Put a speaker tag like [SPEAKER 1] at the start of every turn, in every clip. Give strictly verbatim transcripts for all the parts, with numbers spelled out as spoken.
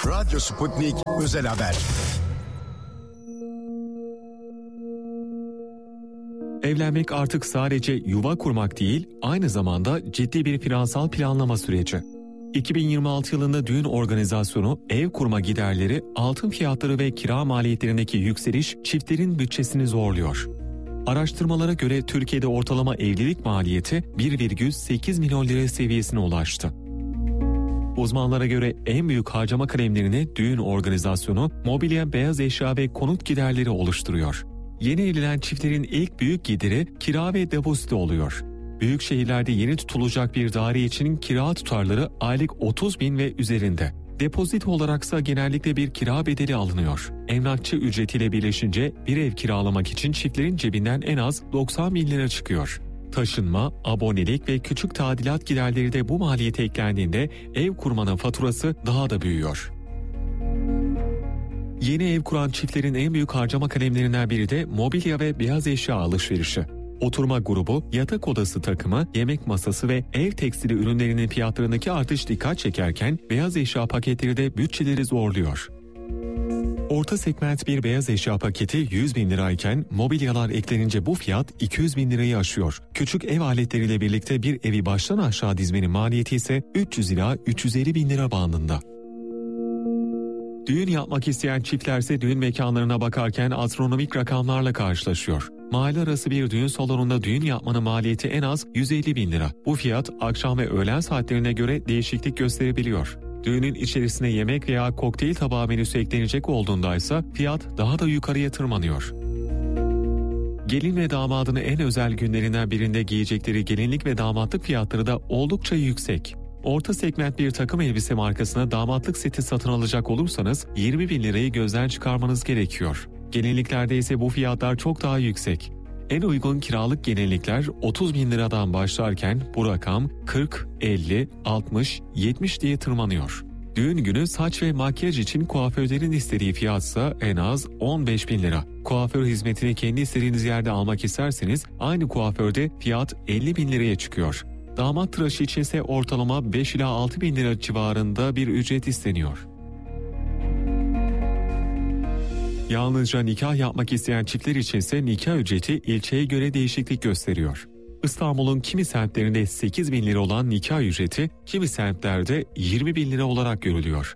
[SPEAKER 1] Radyo Sputnik Özel Haber.
[SPEAKER 2] Evlenmek artık sadece yuva kurmak değil, aynı zamanda ciddi bir finansal planlama süreci. iki bin yirmi altı yılında düğün organizasyonu, ev kurma giderleri, altın fiyatları ve kira maliyetlerindeki yükseliş çiftlerin bütçesini zorluyor. Araştırmalara göre Türkiye'de ortalama evlilik maliyeti bir virgül sekiz milyon lira seviyesine ulaştı. Uzmanlara göre en büyük harcama kalemlerini düğün organizasyonu, mobilya, beyaz eşya ve konut giderleri oluşturuyor. Yeni evlenen çiftlerin ilk büyük gideri kira ve depozito oluyor. Büyük şehirlerde yeni tutulacak bir daire için kira tutarları aylık otuz bin ve üzerinde. Depozito olaraksa genellikle bir kira bedeli alınıyor. Emlakçı ücretiyle birleşince bir ev kiralamak için çiftlerin cebinden en az doksan bin lira çıkıyor. Taşınma, abonelik ve küçük tadilat giderleri de bu maliyete eklendiğinde ev kurmanın faturası daha da büyüyor. Yeni ev kuran çiftlerin en büyük harcama kalemlerinden biri de mobilya ve beyaz eşya alışverişi. Oturma grubu, yatak odası takımı, yemek masası ve ev tekstili ürünlerinin fiyatlarındaki artış dikkat çekerken beyaz eşya paketleri de bütçeleri zorluyor. Orta segment bir beyaz eşya paketi yüz bin lirayken mobilyalar eklenince bu fiyat iki yüz bin lirayı aşıyor. Küçük ev aletleriyle birlikte bir evi baştan aşağı dizmenin maliyeti ise üç yüz ila üç yüz elli bin lira bandında. Düğün yapmak isteyen çiftlerse düğün mekanlarına bakarken astronomik rakamlarla karşılaşıyor. Mahalle arası bir düğün salonunda düğün yapmanın maliyeti en az yüz elli bin lira. Bu fiyat akşam ve öğlen saatlerine göre değişiklik gösterebiliyor. Düğünün içerisine yemek veya kokteyl tabağı menüsü eklenecek olduğunda ise fiyat daha da yukarıya tırmanıyor. Gelin ve damadın en özel günlerinden birinde giyecekleri gelinlik ve damatlık fiyatları da oldukça yüksek. Orta segment bir takım elbise markasına damatlık seti satın alacak olursanız yirmi bin lirayı gözden çıkarmanız gerekiyor. Gelinliklerde ise bu fiyatlar çok daha yüksek. En uygun kiralık gelinlikler otuz bin liradan başlarken bu rakam kırk, elli, altmış, yetmiş diye tırmanıyor. Düğün günü saç ve makyaj için kuaförlerin istediği fiyatsa en az on beş bin lira. Kuaför hizmetini kendi istediğiniz yerde almak isterseniz aynı kuaförde fiyat elli bin liraya çıkıyor. Damat tıraşı için ise ortalama beş ila altı bin lira civarında bir ücret isteniyor. Yalnızca nikah yapmak isteyen çiftler içinse nikah ücreti ilçeye göre değişiklik gösteriyor. İstanbul'un kimi semtlerinde sekiz bin lira olan nikah ücreti kimi semtlerde yirmi bin lira olarak görülüyor.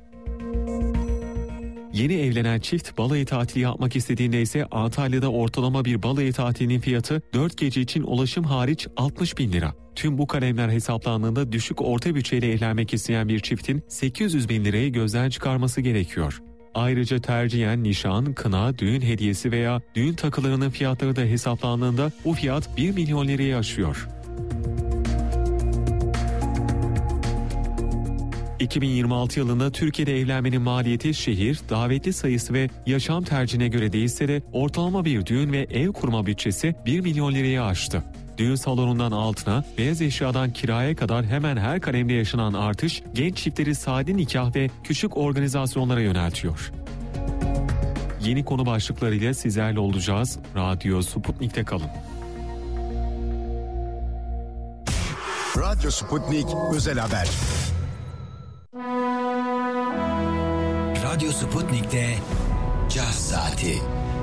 [SPEAKER 2] Yeni evlenen çift balayı tatili yapmak istediğinde ise Antalya'da ortalama bir balayı tatilinin fiyatı dört gece için ulaşım hariç altmış bin lira. Tüm bu kalemler hesaplandığında düşük orta bütçeyle evlenmek isteyen bir çiftin sekiz yüz bin lirayı gözden çıkarması gerekiyor. Ayrıca tercihen nişan, kına, düğün hediyesi veya düğün takılarının fiyatları da hesaplandığında bu fiyat bir milyon lirayı aşıyor. iki bin yirmi altı yılında Türkiye'de evlenmenin maliyeti şehir, davetli sayısı ve yaşam tercihine göre değişse de ortalama bir düğün ve ev kurma bütçesi bir milyon lirayı aştı. Düğün salonundan altına, beyaz eşyadan kiraya kadar hemen her kalemde yaşanan artış genç çiftleri sade nikah ve küçük organizasyonlara yöneltiyor. Yeni konu başlıklarıyla sizlerle olacağız. Radyo Sputnik'te kalın.
[SPEAKER 1] Radyo Sputnik Özel Haber.
[SPEAKER 3] Radyo Sputnik'te Caz Saati.